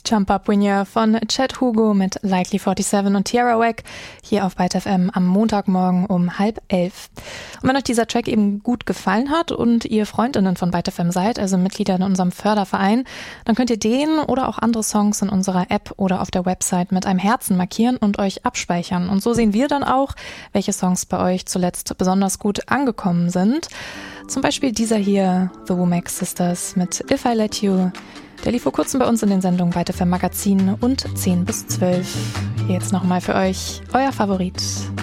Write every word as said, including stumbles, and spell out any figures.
Jump Up When You're von Chad Hugo mit Likely siebenundvierzig und Tierra Whack hier auf Byte F M am Montagmorgen um halb elf. Und wenn euch dieser Track eben gut gefallen hat und ihr Freundinnen von Byte F M seid, also Mitglieder in unserem Förderverein, dann könnt ihr den oder auch andere Songs in unserer App oder auf der Website mit einem Herzen markieren und euch abspeichern. Und so sehen wir dann auch, welche Songs bei euch zuletzt besonders gut angekommen sind. Zum Beispiel dieser hier, The Womack Sisters mit If I Let You. Der lief vor kurzem bei uns in den Sendungen Byte F M Magazin und zehn bis zwölf. Hier jetzt nochmal für euch euer Favorit.